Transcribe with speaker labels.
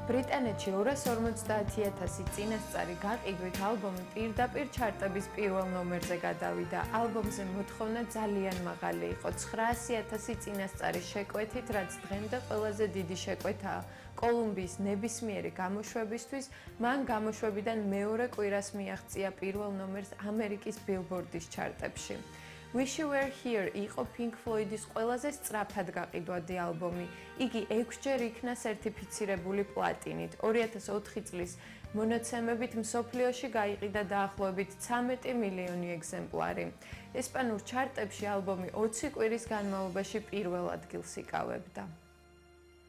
Speaker 1: ბრიტანეთში 250,000 წინასწარი გაყიდვით ალბომი პირდაპირ ჩარტების პირველ ნომერზე გადავიდა. ალბომზე მოთხოვნა ძალიან მაღალი იყო, 900,000 წინასწარი შეკვეთით, რაც დღემდე ყველაზე დიდი შეკვეთაა. კოლუმბიის ნებისმიერი გამოშვებისთვის მან გამოშვებიდან მეორე კვირას მიაღწია პირველ ნომერს ამერიკის ბილბორდის ჩარტებში. Wish You Were Here იყო Pink Floyd-ის ყველაზე სწრაფად გაყიდვადი ალბომი. იგი 6-ჯერ იქნა სერტიფიცირებული პლატინით. 2004 წლის მონაცემებით მსოფლიოში გაიყიდა დაახლოებით 13 მილიონი ეგზემპლარი. ესპანურ ჩარტებში ალბომი 20 კვირის განმავლობაში პირველ ადგილს იკავებდა.